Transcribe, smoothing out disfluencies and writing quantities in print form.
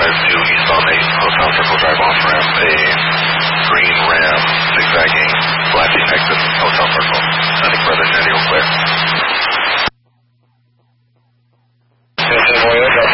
eastbound 8, Hotel Circle Drive off ramp, a green Ram zigzagging, flashing exit Hotel Circle. Nothing further, steady or clear.